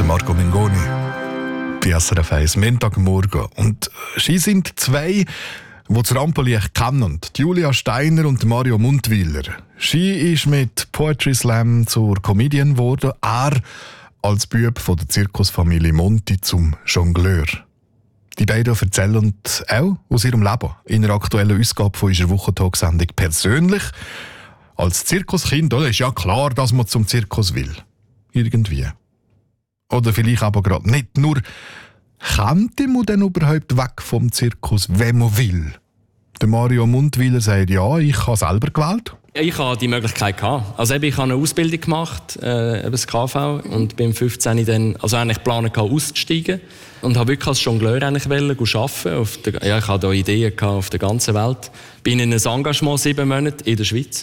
Marco Mengoni bei SRF 1, Montagmorgen. Und sie sind zwei, die das Rampenlicht kennen. Julia Steiner und Mario Mundwiler. Sie ist mit Poetry Slam zur Comedian geworden. Er als Bub von der Zirkusfamilie Monti zum Jongleur. Die beiden erzählen auch aus ihrem Leben in einer aktuellen Ausgabe von unserer Wochentalksendung persönlich. Als Zirkuskind ist ja klar, dass man zum Zirkus will. Irgendwie. Oder vielleicht aber gerade nicht. Nur, könnte man denn überhaupt weg vom Zirkus, wenn man will? Der Mario Mundwiler sagt, ja, ich habe selber gewählt. Ich hatte die Möglichkeit gehabt. Also ich habe eine Ausbildung gemacht, das KV, und bin 15 dann, also eigentlich geplant auszusteigen und habe wirklich als Jongleur eigentlich arbeiten. Ich hatte da Ideen auf der ganzen Welt. Bin in ein Engagement 7 Monate in der Schweiz.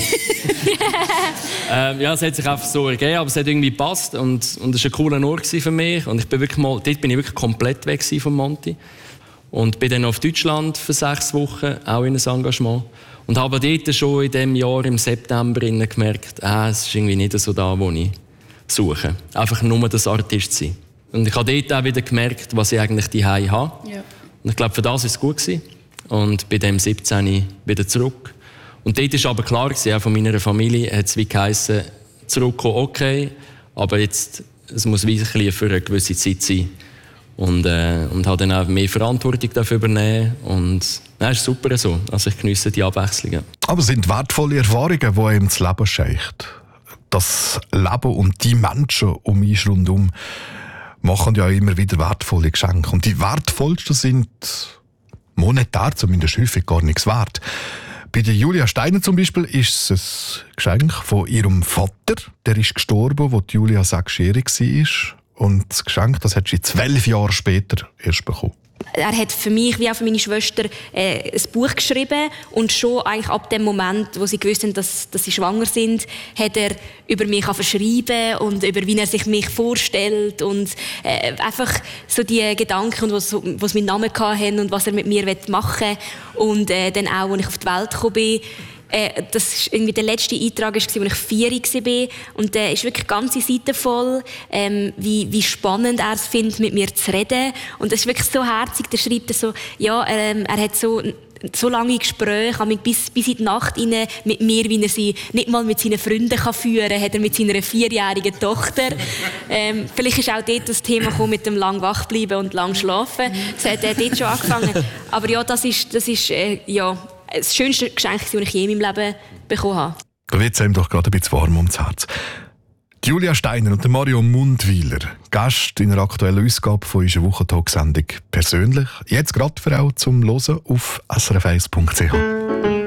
Es hat sich einfach so ergeben, aber es hat irgendwie gepasst und es war ein cooler Ort für mich. Und dort bin ich wirklich komplett weg vom Monti. Und bin dann auf Deutschland für 6 Wochen, auch in ein Engagement. Und habe dort schon in diesem Jahr, im September, gemerkt, es ist irgendwie nicht so da, wo ich suche. Einfach nur das Artist sein. Und ich habe dort auch wieder gemerkt, was ich eigentlich daheim habe. Ja. Und ich glaube, für das war es gut. Und bei dem 17 wieder zurück. Und dort war aber klar, auch von meiner Familie hat es wie geheissen, zurückkommen, okay, aber jetzt, es muss wirklich für eine gewisse Zeit sein. Und habe dann auch mehr Verantwortung dafür übernehmen. Und es ist super so. Also ich geniesse die Abwechslungen. Aber es sind wertvolle Erfahrungen, die einem das Leben scheicht. Das Leben und die Menschen um mich rundum machen ja immer wieder wertvolle Geschenke. Und die wertvollsten sind monetär zumindest häufig gar nichts wert. Bei der Julia Steiner zum Beispiel ist es ein Geschenk von ihrem Vater. Der ist gestorben, als Julia 6-jährig war. Und das Geschenk, das hat sie 12 Jahre später erst bekommen. Er hat für mich wie auch für meine Schwester ein Buch geschrieben und schon eigentlich ab dem Moment, wo sie gewusst haben, dass sie schwanger sind, hat er über mich verschrieben und über wie er sich mich vorstellt und einfach so die Gedanken, was meinen Namen hatten und was er mit mir machen will. Und dann auch, als ich auf die Welt gekommen bin, das war irgendwie der letzte Eintrag, als ich 4 war. Und der ist wirklich ganze Seite voll, wie spannend er es findet, mit mir zu reden. Und das ist wirklich so herzig. Der schreibt so, ja, er hat so lange Gespräche, bis in die Nacht rein mit mir, wie er sie nicht mal mit seinen Freunden führen kann, hat er mit seiner 4-jährigen Tochter. Vielleicht ist auch dort das Thema gekommen mit dem lang wach bleiben und lang schlafen. Das hat dort schon angefangen. Aber ja, das ist das schönste Geschenk, das ich je in meinem Leben bekommen habe. Da wird es einem doch gerade ein bisschen warm ums Herz. Die Julia Steiner und Mario Mundwiler, Gast in einer aktuellen Ausgabe von unserer Wochentalksendung persönlich. Jetzt gerade für auch zum Hören auf srf1.ch.